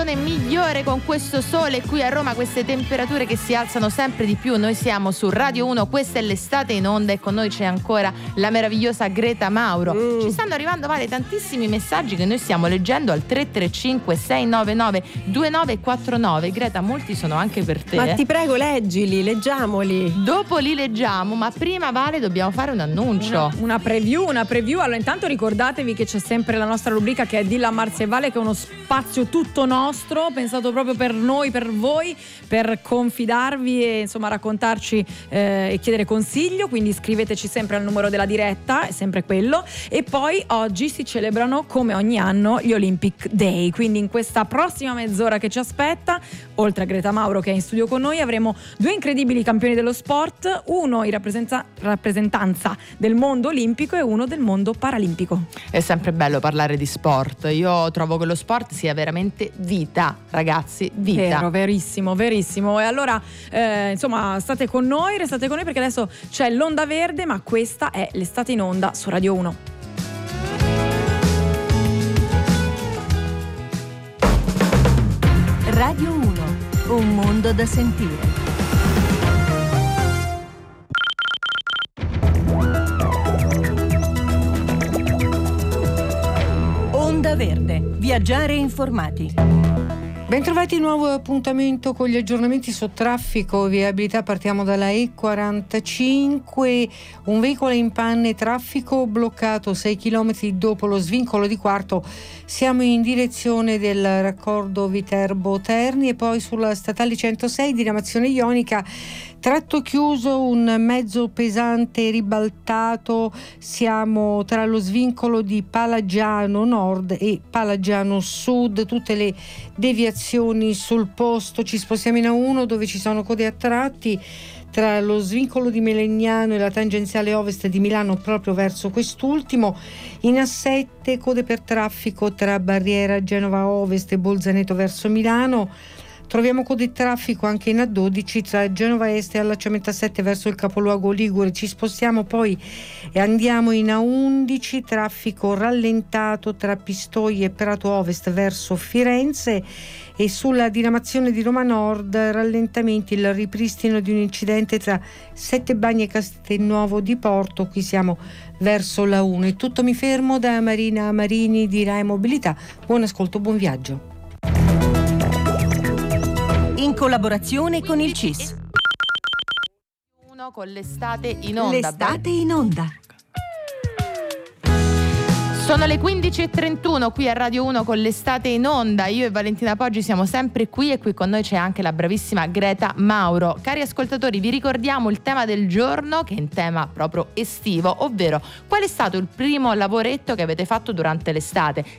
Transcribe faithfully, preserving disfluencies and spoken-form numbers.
Migliore con questo sole qui a Roma, queste temperature che si alzano sempre di più. Noi siamo su Radio uno, questa è l'estate in onda e con noi c'è ancora la meravigliosa Greta Mauro. mm. Ci stanno arrivando Vale tantissimi messaggi che noi stiamo leggendo al tre tre cinque sei nove nove due nove quattro nove. Greta, molti sono anche per te. Ma ti prego, leggili, leggiamoli. Dopo li leggiamo, ma prima Vale dobbiamo fare un annuncio, una, una preview, una preview. Allora intanto ricordatevi che c'è sempre la nostra rubrica che è Dilla Marzia e Vale, che è uno spazio tutto nostro, pensato proprio per noi, per voi, per confidarvi e insomma raccontarci eh, e chiedere consiglio. Quindi scriveteci sempre al numero della diretta, è sempre quello. E poi oggi si celebrano come ogni anno gli Olympic Day, quindi in questa prossima mezz'ora che ci aspetta, oltre a Greta Mauro che è in studio con noi, avremo due incredibili campioni dello sport, uno in rappresenta- rappresentanza del mondo olimpico e uno del mondo paralimpico. È sempre bello parlare di sport, io trovo che lo sport sia veramente vita, ragazzi, vita. Vero, verissimo, verissimo. E allora eh, insomma state con noi, restate con noi perché adesso c'è l'Onda Verde, ma questa è l'estate in onda su Radio uno. Radio uno, un mondo da sentire. Onda Verde, viaggiare informati. Bentrovati, nuovo appuntamento con gli aggiornamenti su traffico e viabilità. Partiamo dalla E quarantacinque, un veicolo è in panne e traffico bloccato sei chilometri dopo lo svincolo di Quarto. Siamo in direzione del raccordo Viterbo Terni. E poi sulla statale centosei diramazione ionica, tratto chiuso, un mezzo pesante ribaltato. Siamo tra lo svincolo di Palagiano Nord e Palagiano Sud, tutte le deviazioni sul posto. Ci spostiamo in A uno dove ci sono code a tratti tra lo svincolo di Melegnano e la tangenziale ovest di Milano proprio verso quest'ultimo. In A sette code per traffico tra Barriera Genova Ovest e Bolzaneto verso Milano. Troviamo code di traffico anche in A dodici tra Genova Est e allacciamento A sette verso il capoluogo Ligure. Ci spostiamo poi e andiamo in A undici, traffico rallentato tra Pistoia e Prato Ovest verso Firenze. E sulla diramazione di Roma Nord rallentamenti, il ripristino di un incidente tra Sette Bagni e Castelnuovo di Porto. Qui siamo verso la uno. E tutto, mi fermo da Marina Marini di Rai Mobilità. Buon ascolto, buon viaggio. In collaborazione con il C I S. Uno con l'estate in onda. L'estate in onda. Sono le quindici e trentuno qui a Radio uno con l'estate in onda. Io e Valentina Poggi siamo sempre qui e qui con noi c'è anche la bravissima Greta Mauro. Cari ascoltatori, vi ricordiamo il tema del giorno, che è un tema proprio estivo, ovvero qual è stato il primo lavoretto che avete fatto durante l'estate?